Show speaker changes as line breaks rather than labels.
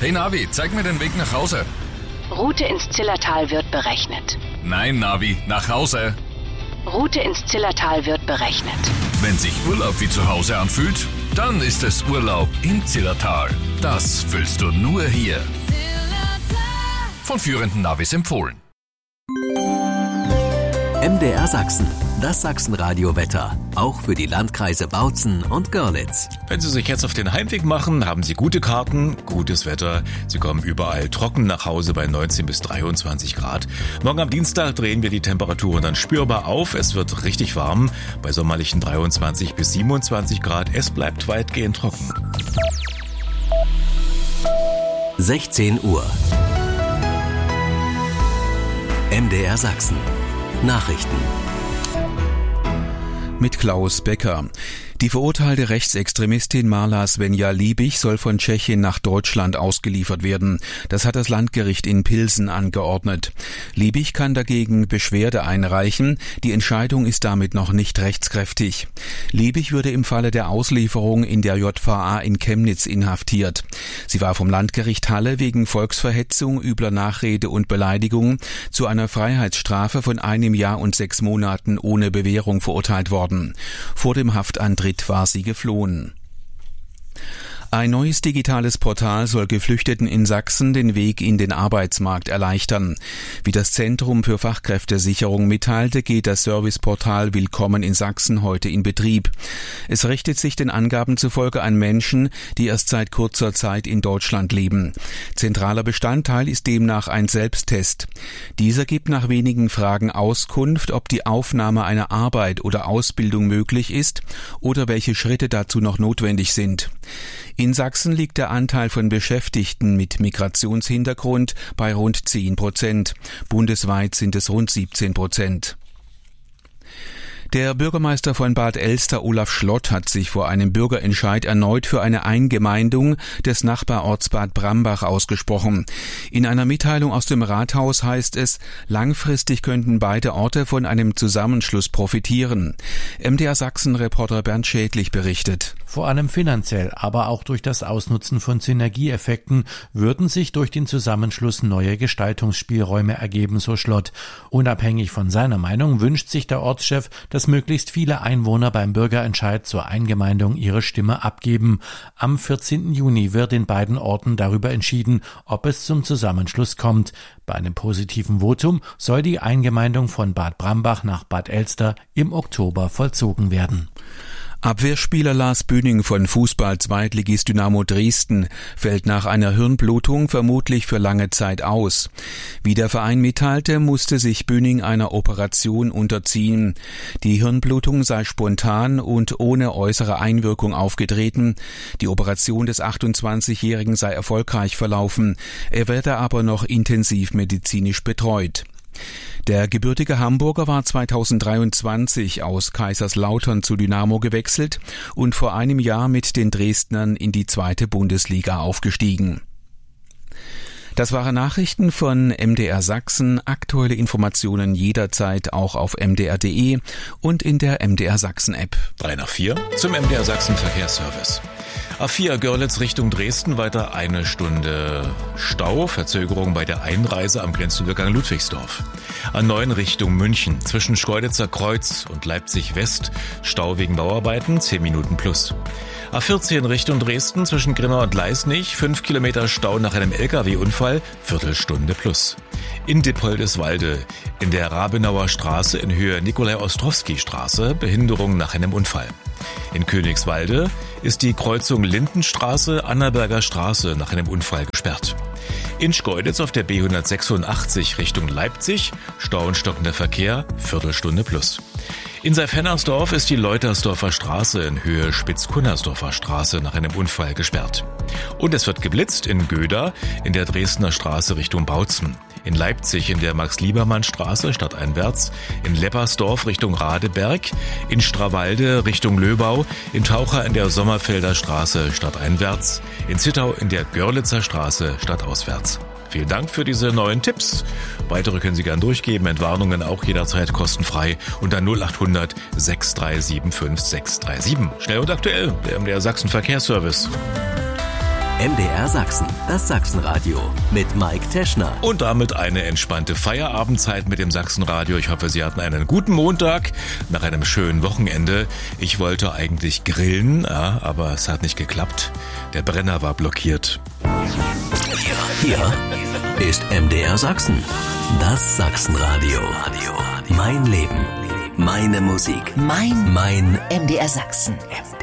Hey Navi, zeig mir den Weg nach Hause.
Route ins Zillertal wird berechnet.
Nein, Navi, nach Hause.
Route ins Zillertal wird berechnet.
Wenn sich Urlaub wie zu Hause anfühlt, dann ist es Urlaub im Zillertal. Das fühlst du nur hier. Von führenden Navis empfohlen.
MDR Sachsen, das Sachsenradio-Wetter, auch für die Landkreise Bautzen und Görlitz.
Wenn Sie sich jetzt auf den Heimweg machen, haben Sie gute Karten, gutes Wetter. Sie kommen überall trocken nach Hause bei 19 bis 23 Grad. Morgen am Dienstag drehen wir die Temperaturen dann spürbar auf. Es wird richtig warm, bei sommerlichen 23 bis 27 Grad. Es bleibt weitgehend trocken.
16 Uhr. MDR Sachsen. Nachrichten.
Mit Klaus Becker. Die verurteilte Rechtsextremistin Marla Svenja Liebig soll von Tschechien nach Deutschland ausgeliefert werden. Das hat das Landgericht in Pilsen angeordnet. Liebig kann dagegen Beschwerde einreichen. Die Entscheidung ist damit noch nicht rechtskräftig. Liebig würde im Falle der Auslieferung in der JVA in Chemnitz inhaftiert. Sie war vom Landgericht Halle wegen Volksverhetzung, übler Nachrede und Beleidigung zu einer Freiheitsstrafe von 1 Jahr und 6 Monaten ohne Bewährung verurteilt worden. Vor dem Haftantritt war sie geflohen. Ein neues digitales Portal soll Geflüchteten in Sachsen den Weg in den Arbeitsmarkt erleichtern. Wie das Zentrum für Fachkräftesicherung mitteilte, geht das Serviceportal Willkommen in Sachsen heute in Betrieb. Es richtet sich den Angaben zufolge an Menschen, die erst seit kurzer Zeit in Deutschland leben. Zentraler Bestandteil ist demnach ein Selbsttest. Dieser gibt nach wenigen Fragen Auskunft, ob die Aufnahme einer Arbeit oder Ausbildung möglich ist oder welche Schritte dazu noch notwendig sind. In Sachsen liegt der Anteil von Beschäftigten mit Migrationshintergrund bei rund 10%. Bundesweit sind es rund 17%. Der Bürgermeister von Bad Elster, Olaf Schlott, hat sich vor einem Bürgerentscheid erneut für eine Eingemeindung des Nachbarorts Bad Brambach ausgesprochen. In einer Mitteilung aus dem Rathaus heißt es, langfristig könnten beide Orte von einem Zusammenschluss profitieren. MDR Sachsen-Reporter Bernd Schädlich berichtet.
Vor allem finanziell, aber auch durch das Ausnutzen von Synergieeffekten würden sich durch den Zusammenschluss neue Gestaltungsspielräume ergeben, so Schlott. Unabhängig von seiner Meinung wünscht sich der Ortschef, dass möglichst viele Einwohner beim Bürgerentscheid zur Eingemeindung ihre Stimme abgeben. Am 14. Juni wird in beiden Orten darüber entschieden, ob es zum Zusammenschluss kommt. Bei einem positiven Votum soll die Eingemeindung von Bad Brambach nach Bad Elster im Oktober vollzogen werden.
Abwehrspieler Lars Bühning von Fußball-Zweitligist Dynamo Dresden fällt nach einer Hirnblutung vermutlich für lange Zeit aus. Wie der Verein mitteilte, musste sich Bühning einer Operation unterziehen. Die Hirnblutung sei spontan und ohne äußere Einwirkung aufgetreten. Die Operation des 28-Jährigen sei erfolgreich verlaufen. Er werde aber noch intensiv medizinisch betreut. Der gebürtige Hamburger war 2023 aus Kaiserslautern zu Dynamo gewechselt und vor einem Jahr mit den Dresdnern in die 2. Bundesliga aufgestiegen. Das waren Nachrichten von MDR Sachsen. Aktuelle Informationen jederzeit auch auf mdr.de und in der MDR Sachsen App.
3 nach 4 zum MDR Sachsen Verkehrsservice. A4 Görlitz Richtung Dresden, weiter 1 Stunde Stau, Verzögerung bei der Einreise am Grenzübergang Ludwigsdorf. A9 Richtung München, zwischen Schkeuditzer Kreuz und Leipzig West, Stau wegen Bauarbeiten, 10 Minuten plus. A14 Richtung Dresden, zwischen Grinnau und Leisnig, 5 Kilometer Stau nach einem LKW-Unfall, Viertelstunde plus. In Dippoldiswalde, in der Rabenauer Straße in Höhe Nikolai-Ostrowski-Straße, Behinderung nach einem Unfall. In Königswalde ist die Kreuzung Lindenstraße, Annaberger Straße nach einem Unfall gesperrt. In Schkeuditz auf der B186 Richtung Leipzig, Stau und stockender Verkehr, Viertelstunde plus. In Seif-Hennersdorf ist die Leutersdorfer Straße in Höhe Spitz-Kunnersdorfer Straße nach einem Unfall gesperrt. Und es wird geblitzt in Göda in der Dresdner Straße Richtung Bautzen. In Leipzig in der Max-Liebermann-Straße stadteinwärts, in Leppersdorf Richtung Radeberg, in Strawalde Richtung Löbau, in Taucher in der Sommerfelder Straße stadteinwärts, in Zittau in der Görlitzer Straße stadtauswärts. Vielen Dank für diese neuen Tipps. Weitere können Sie gern durchgeben, Entwarnungen auch jederzeit kostenfrei unter 0800 637 5637. Schnell und aktuell, der MDR Sachsen Verkehrsservice.
MDR Sachsen, das Sachsenradio mit Mike Teschner.
Und damit eine entspannte Feierabendzeit mit dem Sachsenradio. Ich hoffe, Sie hatten einen guten Montag nach einem schönen Wochenende. Ich wollte eigentlich grillen, ja, aber es hat nicht geklappt. Der Brenner war blockiert.
Hier ist MDR Sachsen, das Sachsenradio. Mein Leben, meine Musik, mein
MDR Sachsen.
MDR